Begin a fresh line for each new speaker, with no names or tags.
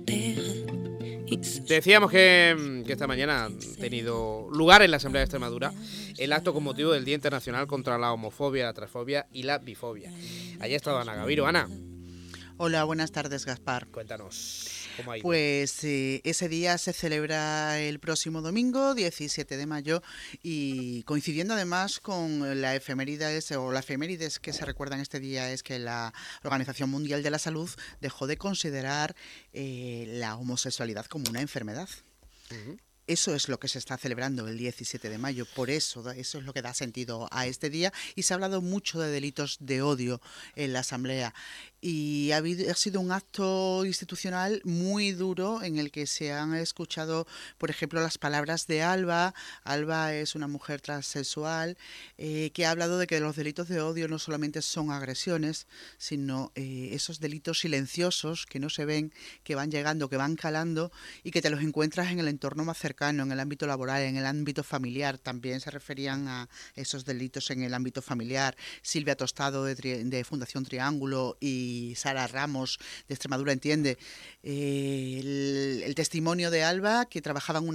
Decíamos que esta mañana ha tenido lugar en la Asamblea de Extremadura el acto con motivo del Día Internacional contra la Homofobia, la Transfobia y la Bifobia. Allí ha estado Ana Gaviro. Ana,
Hola, buenas tardes, Gaspar.
cuéntanos cómo ha ido.
Pues ese día se celebra el próximo domingo, 17 de mayo, y coincidiendo además con la efemérides que se recuerdan este día es que la Organización Mundial de la Salud dejó de considerar la homosexualidad como una enfermedad.
Uh-huh.
Eso es lo que se está celebrando el 17 de mayo, por eso es lo que da sentido a este día, y se ha hablado mucho de delitos de odio en la Asamblea. Y ha sido un acto institucional muy duro en el que se han escuchado, por ejemplo, las palabras de Alba. Alba es una mujer transexual que ha hablado de que los delitos de odio no solamente son agresiones, sino esos delitos silenciosos que no se ven, que van llegando, que van calando y que te los encuentras en el entorno más cercano, en el ámbito laboral, en el ámbito familiar. También se referían a esos delitos en el ámbito familiar. Silvia Tostado de Fundación Triángulo y Sara Ramos de Extremadura Entiende, el testimonio de Alba, que trabajaba en una